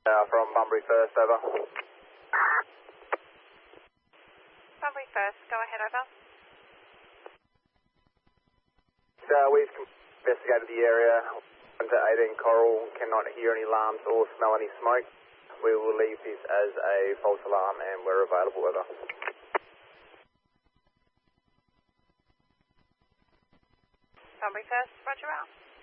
From Bunbury First, over. Bunbury First, go ahead, over. We've investigated the area. Into 18 Coral, cannot hear any alarms or smell any smoke. We will leave this as a false alarm and we're available, over. Bunbury First, roger out.